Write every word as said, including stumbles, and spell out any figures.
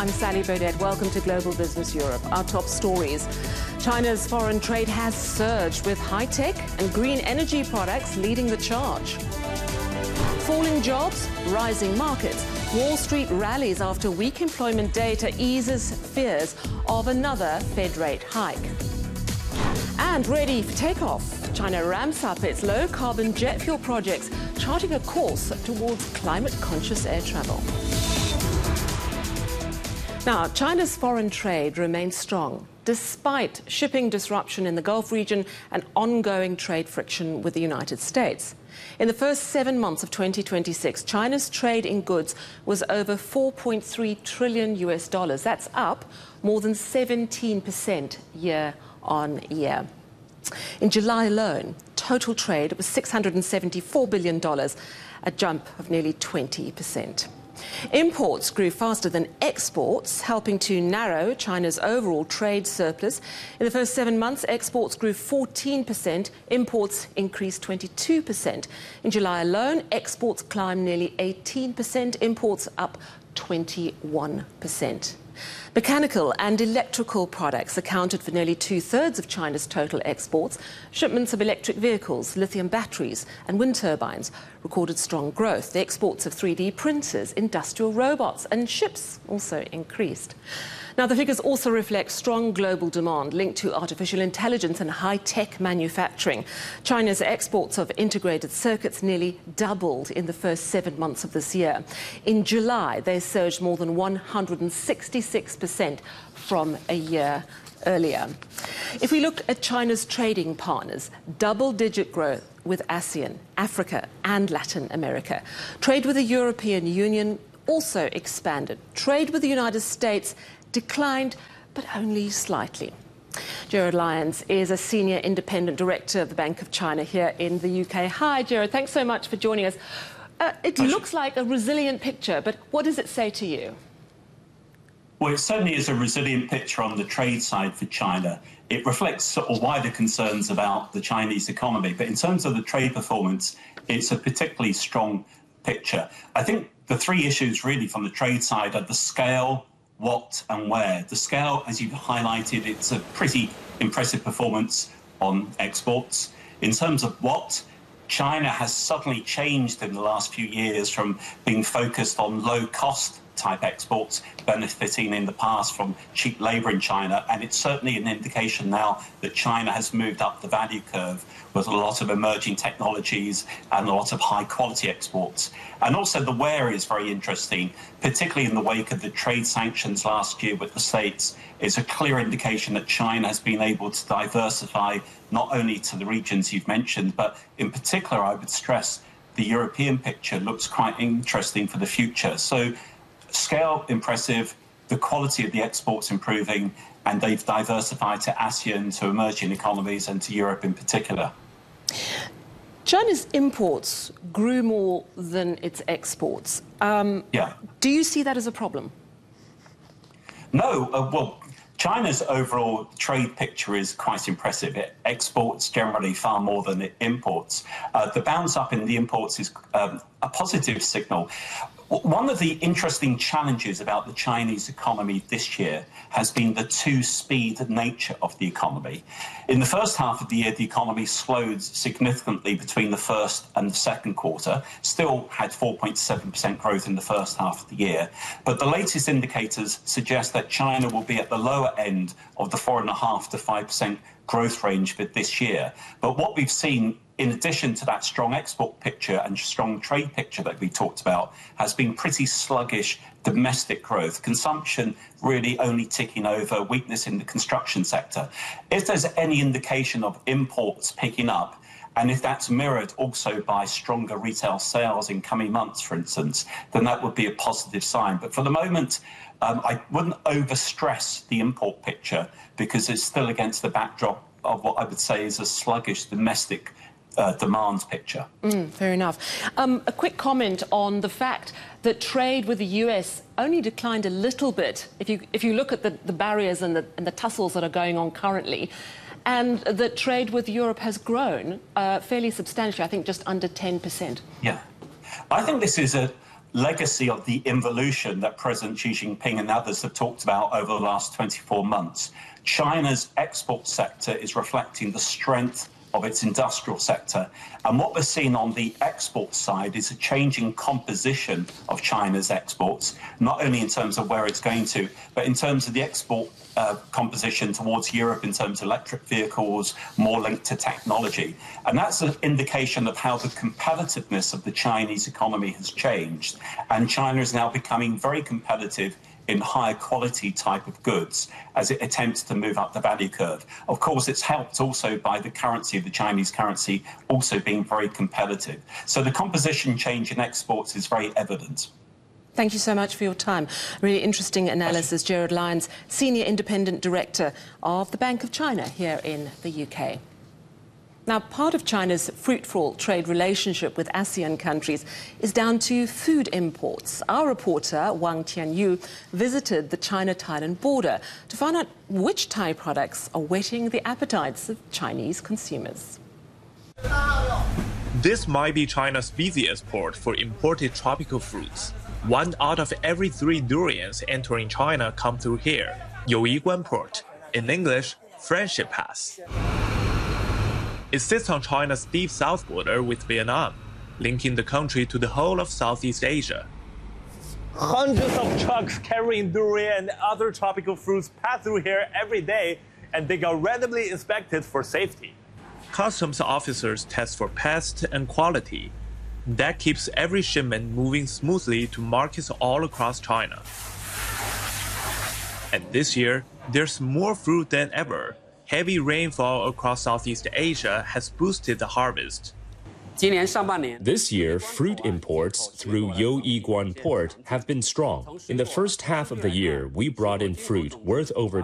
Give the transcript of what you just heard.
I'm Sally Baudet. Welcome to Global Business Europe. Our top stories. China's foreign trade has surged with high-tech and green energy products leading the charge. Falling jobs, rising markets. Wall Street rallies after weak employment data eases fears of another Fed rate hike. And ready for takeoff, China ramps up its low-carbon jet fuel projects, charting a course towards climate-conscious air travel. Now, China's foreign trade remains strong, despite shipping disruption in the Gulf region and ongoing trade friction with the United States. In the first seven months of twenty twenty-six, China's trade in goods was over four point three trillion U S dollars. That's up more than seventeen percent year on year. In July alone, total trade was six hundred seventy-four billion dollars, a jump of nearly twenty percent. Imports grew faster than exports, helping to narrow China's overall trade surplus. In the first seven months, exports grew fourteen percent, imports increased twenty-two percent. In July alone, exports climbed nearly eighteen percent, imports up twenty-one percent. Mechanical and electrical products accounted for nearly two-thirds of China's total exports. Shipments of electric vehicles, lithium batteries and wind turbines recorded strong growth. The exports of three D printers, industrial robots and ships also increased. Now, the figures also reflect strong global demand linked to artificial intelligence and high-tech manufacturing. China's exports of integrated circuits nearly doubled in the first seven months of this year. In July, they surged more than one hundred sixty-six percent from a year earlier. If we look at China's trading partners, double-digit growth with ASEAN, Africa and Latin America. Trade with the European Union also expanded. Trade with the United States declined, but only slightly. Gerard Lyons is a senior independent director of the Bank of China here in the U K. Hi, Gerard. Thanks so much for joining us. Uh, it looks like a resilient picture, but what does it say to you? Well, it certainly is a resilient picture on the trade side for China. It reflects sort of wider concerns about the Chinese economy. But in terms of the trade performance, it's a particularly strong picture. I think the three issues really from the trade side are the scale, what and where. The scale, as you've highlighted, it's a pretty impressive performance on exports. In terms of what, China has suddenly changed in the last few years from being focused on low-cost type exports, benefiting in the past from cheap labour in China, and it's certainly an indication now that China has moved up the value curve with a lot of emerging technologies and a lot of high-quality exports. And also the where is very interesting, particularly in the wake of the trade sanctions last year with the States. It's a clear indication that China has been able to diversify not only to the regions you've mentioned, but in particular, I would stress, the European picture looks quite interesting for the future. So scale impressive, the quality of the exports improving, and they've diversified to ASEAN, to emerging economies, and to Europe in particular. China's imports grew more than its exports. Um, yeah. Do you see that as a problem? No. Uh, well, China's overall trade picture is quite impressive. It exports generally far more than it imports. Uh, the bounce up in the imports is um, a positive signal. One of the interesting challenges about the Chinese economy this year has been the two-speed nature of the economy. In the first half of the year, the economy slowed significantly between the first and the second quarter, still had four point seven percent growth in the first half of the year. But the latest indicators suggest that China will be at the lower end of the four point five to five percent growth range for this year. But what we've seen, in addition to that strong export picture and strong trade picture that we talked about, has been pretty sluggish domestic growth. Consumption really only ticking over, weakness in the construction sector. If there's any indication of imports picking up, and if that's mirrored also by stronger retail sales in coming months, for instance, then that would be a positive sign. But for the moment, um, I wouldn't overstress the import picture because it's still against the backdrop of what I would say is a sluggish domestic Uh, demand picture. Mm, fair enough. Um, a quick comment on the fact that trade with the U S only declined a little bit. If you if you look at the, the barriers and the, and the tussles that are going on currently, and that trade with Europe has grown uh, fairly substantially, I think just under ten percent. Yeah. I think this is a legacy of the involution that President Xi Jinping and others have talked about over the last twenty-four months. China's export sector is reflecting the strength of its industrial sector. And what we're seeing on the export side is a changing composition of China's exports, not only in terms of where it's going to, but in terms of the export uh, composition towards Europe in terms of electric vehicles, more linked to technology. And that's an indication of how the competitiveness of the Chinese economy has changed. And China is now becoming very competitive in higher quality type of goods as it attempts to move up the value curve. Of course, it's helped also by the currency, the Chinese currency, also being very competitive. So the composition change in exports is very evident. Thank you so much for your time. Really interesting analysis. Gerard Lyons, Senior Independent Director of the Bank of China here in the U K. Now, part of China's fruitful trade relationship with ASEAN countries is down to food imports. Our reporter, Wang Tianyu, visited the China-Thailand border to find out which Thai products are whetting the appetites of Chinese consumers. This might be China's busiest port for imported tropical fruits. One out of every three durians entering China come through here, Youiguan Port, in English, Friendship Pass. It sits on China's deep south border with Vietnam, linking the country to the whole of Southeast Asia. Hundreds of trucks carrying durian and other tropical fruits pass through here every day, and they are randomly inspected for safety. Customs officers test for pests and quality. That keeps every shipment moving smoothly to markets all across China. And this year, there's more fruit than ever. Heavy rainfall across Southeast Asia has boosted the harvest. This year, fruit imports through Youiguan Port have been strong. In the first half of the year, we brought in fruit worth over